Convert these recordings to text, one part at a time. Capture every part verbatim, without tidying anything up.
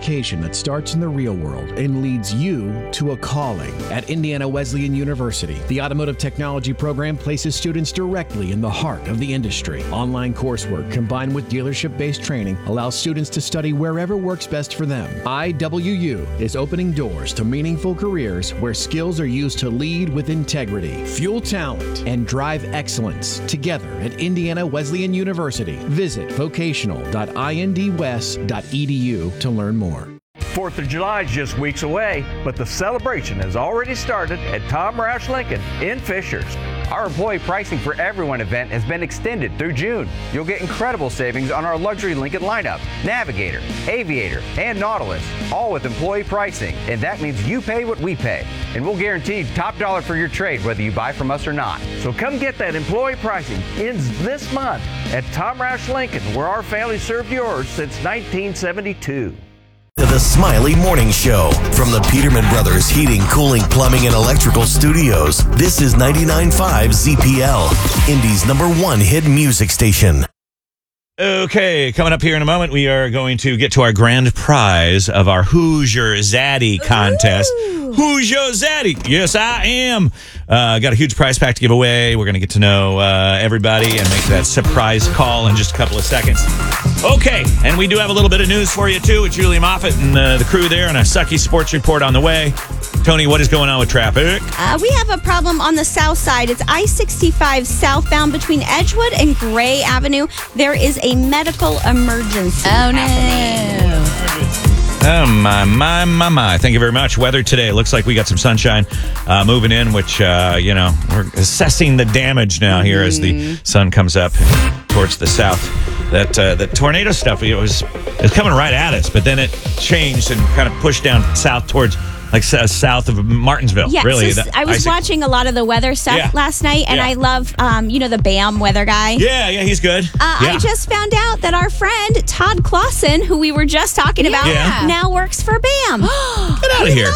education that starts in the real world and leads you to a calling. At Indiana Wesleyan University, the Automotive Technology program places students directly in the heart of the industry. Online coursework combined with dealership-based training allows students to study wherever works best for them. I W U is opening doors to meaningful careers where skills are used to lead with integrity, fuel talent, and drive excellence together at Indiana Wesleyan University. Visit vocational dot indwest dot e d u to learn more. fourth of July is just weeks away, but the celebration has already started at Tom Roush Lincoln in Fishers. Our employee pricing for everyone event has been extended through June. You'll get incredible savings on our luxury Lincoln lineup, Navigator, Aviator, and Nautilus, all with employee pricing. And that means you pay what we pay. And we'll guarantee top dollar for your trade whether you buy from us or not. So come get that employee pricing. Ends this month at Tom Roush Lincoln, where our family served yours since nineteen seventy-two. The Smiley Morning Show from the Peterman Brothers Heating, Cooling, Plumbing, and Electrical Studios. This is ninety-nine point five Z P L, Indy's number one hit music station. Okay, coming up here in a moment, we are going to get to our grand prize of our Who's Your Zaddy contest. Ooh. Who's your Zaddy? Yes, I am. Uh, got a huge prize pack to give away. We're going to get to know uh, everybody and make that surprise call in just a couple of seconds. Okay, and we do have a little bit of news for you, too, with Julia Moffett and uh, the crew there, and a sucky sports report on the way. Tony, what is going on with traffic? Uh, we have a problem on the south side. It's I sixty-five southbound between Edgewood and Gray Avenue. There is a medical emergency. Oh, no. happening. Oh, my, my, my, my. Thank you very much. Weather today. Looks like we got some sunshine uh, moving in, which, uh, you know, we're assessing the damage now here mm-hmm. as the sun comes up towards the south. That uh, the tornado stuff, it was, it was coming right at us, but then it changed and kind of pushed down south towards like uh, south of Martinsville. Yeah, really. So I was I watching a lot of the weather stuff yeah. last night, and yeah. I love, um, you know, the BAM weather guy. Yeah, yeah, he's good. Uh, yeah. I just found out that our friend Todd Clausen, who we were just talking yeah. about, yeah. now works for BAM. Get out of here.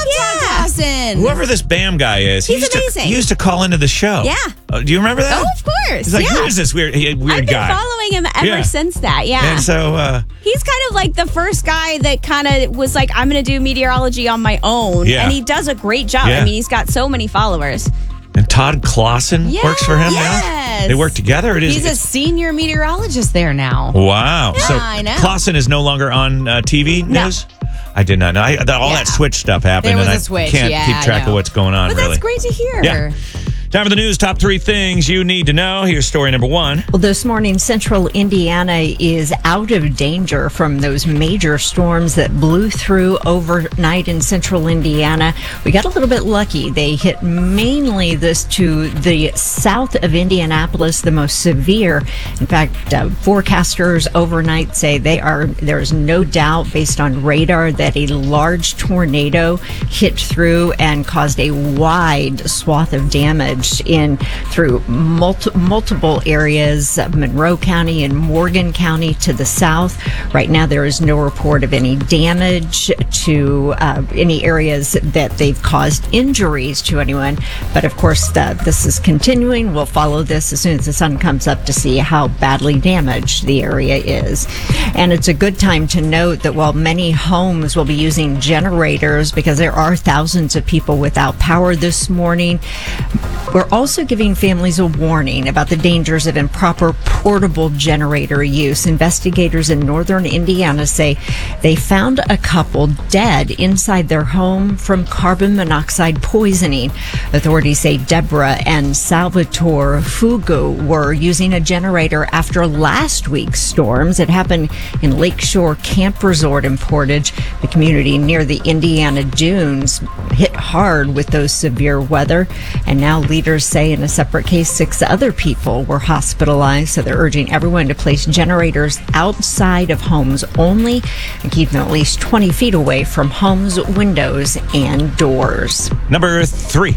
Yeah. Whoever this BAM guy is, he's he used amazing. To, he used to call into the show. Yeah. Uh, do you remember that? Oh, of course. He's like, yeah. who is this weird, weird I've been guy? following him ever yeah. since that, yeah. And so... Uh, he's kind of like the first guy that kind of was like, I'm going to do meteorology on my own. Yeah. And he does a great job. Yeah. I mean, he's got so many followers. And Todd Clausen yes, works for him yes. now? They work together? It is, he's a senior meteorologist there now. Wow. Yeah, so I know. Clausen is no longer on uh, T V no. news? I did not know. I, all yeah. that Switch stuff happened, there was and a I switch. can't yeah, keep track of what's going on, but really. That's great to hear. Yeah. Time for the news. Top three things you need to know. Here's story number one. Well, this morning, central Indiana is out of danger from those major storms that blew through overnight in central Indiana. We got a little bit lucky. They hit mainly this to the south of Indianapolis, the most severe. In fact, uh, forecasters overnight say they are. There's no doubt, based on radar, that a large tornado hit through and caused a wide swath of damage in through multi, multiple areas of Monroe County and Morgan County to the south. Right now, there is no report of any damage to uh, any areas that they've caused injuries to anyone. But of course, uh, this is continuing. We'll follow this as soon as the sun comes up to see how badly damaged the area is. And it's a good time to note that while many homes will be using generators because there are thousands of people without power this morning, we're also giving families a warning about the dangers of improper portable generator use. Investigators in northern Indiana say they found a couple dead inside their home from carbon monoxide poisoning. Authorities say Deborah and Salvatore Fugu were using a generator after last week's storms. It happened in Lakeshore Camp Resort in Portage. The community near the Indiana Dunes hit hard with those severe weather, and now leaders say in a separate case, six other people were hospitalized. So they're urging everyone to place generators outside of homes only and keep them at least twenty feet away from homes, windows, and doors. Number three.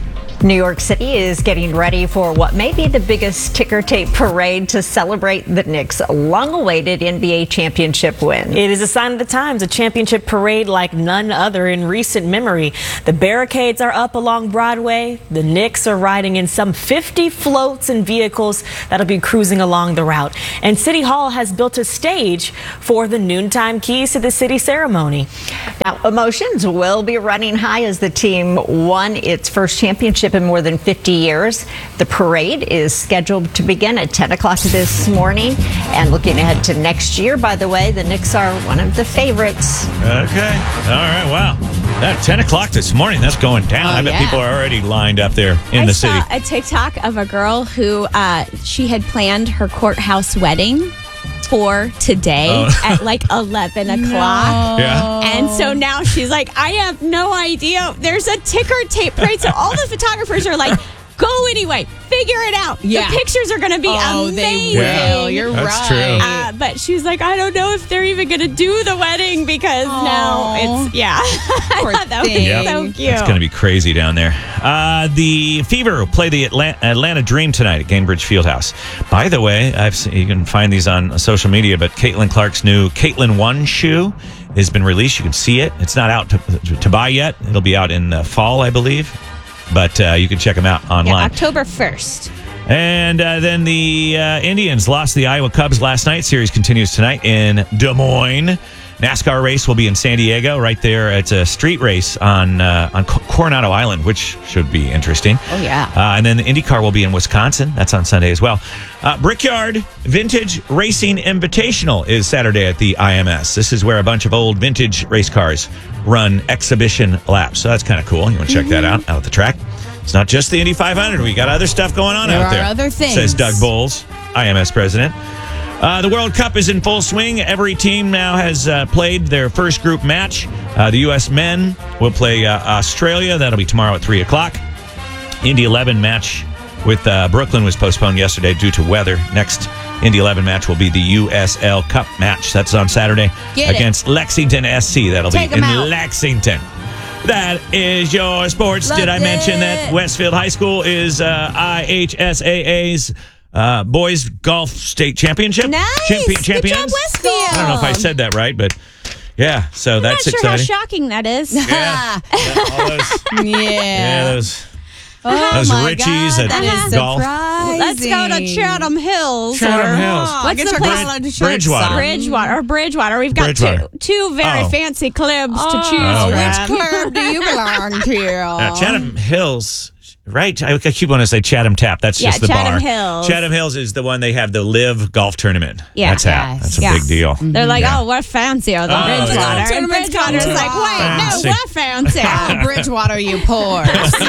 New York City is getting ready for what may be the biggest ticker tape parade to celebrate the Knicks' long-awaited N B A championship win. It is a sign of the times, a championship parade like none other in recent memory. The barricades are up along Broadway. The Knicks are riding in some fifty floats and vehicles that'll be cruising along the route. And City Hall has built a stage for the noontime keys to the city ceremony. Now, emotions will be running high as the team won its first championship in more than fifty years. The parade is scheduled to begin at ten o'clock this morning. And looking ahead to next year, by the way, the Knicks are one of the favorites. Okay. All right. Wow. That ten o'clock this morning, that's going down. Oh, I bet yeah. people are already lined up there in I the saw city. a TikTok of a girl who uh, she had planned her courthouse wedding for today Oh. at like eleven o'clock. Yeah. And so now she's like, I have no idea. There's a ticker tape parade. So all the photographers are like, go anyway. Figure it out. Yeah. The pictures are going to be Oh, amazing. they Yeah. will. You're That's right. true. Uh, but she's like, I don't know if they're even going to do the wedding because now Aw. it's, yeah. I Poor thought that was thing. Yep. so cute. It's going to be crazy down there. Uh, the Fever will play the Atlanta, Atlanta Dream tonight at Gainbridge Fieldhouse. By the way, I've seen, you can find these on social media, but Caitlin Clark's new Caitlin One shoe has been released. You can see it. It's not out to, to buy yet. It'll be out in the fall, I believe. But uh, you can check them out Yeah, online. October first. And uh, then the uh, Indians lost the Iowa Cubs last night. Series continues tonight in Des Moines. NASCAR race will be in San Diego, right there. It's a street race on uh, on Coronado Island, which should be interesting. Oh, yeah. Uh, and then the IndyCar will be in Wisconsin. That's on Sunday as well. Uh, Brickyard Vintage Racing Invitational is Saturday at the I M S. This is where a bunch of old vintage race cars run exhibition laps. So that's kind of cool. You want to check that out out at the track. It's not just the Indy five hundred. We got other stuff going on There out are there. other things. Says Doug Bowles, I M S president. Uh, the World Cup is in full swing. Every team now has uh, played their first group match. Uh, the U S men will play uh, Australia. That'll be tomorrow at three o'clock. Indy eleven match with uh, Brooklyn was postponed yesterday due to weather. Next Indy eleven match will be the U S L Cup match. That's on Saturday Get it. against Lexington S C. That'll Take be 'em in out. Lexington. That is your sports. Loved Did I mention it. that Westfield High School is uh, I H S A A's uh, boys golf state championship? Nice. Champion, Good job, champions? Westfield. I don't know if I said that right, but yeah. So I'm that's not sure exciting. how shocking that is. Yeah. Yeah, all those, Yeah. yeah, those, Oh those my Richies God, at that is golf. surprising. Let's go to Chatham Hills. Chatham or- Hills. What's Get the your place? college shirts Bridgewater. on. Bridgewater or Bridgewater. We've got Bridgewater. two two very Oh. fancy clubs to choose Oh, from. yeah. Which club do you belong to? Uh, Chatham Hills, right? I, I keep wanting to say Chatham Tap. That's Yeah, just the Chatham bar. Hills. Chatham Hills is the one they have the Live Golf Tournament. Yeah. That's that. Yes. That's a Yeah. big deal. They're like, Yeah. oh, we're fancier than Oh, yeah. Bridgewater. And Tournament's Bridgewater's coming like, to wait, fancy. no, we're fancy. Oh, Bridgewater, you poor.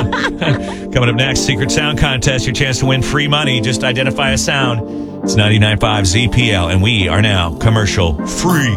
Coming up next, Secret Sound Contest. Your chance to win free money. Just identify a sound. It's ninety-nine point five Z P L, and we are now commercial free.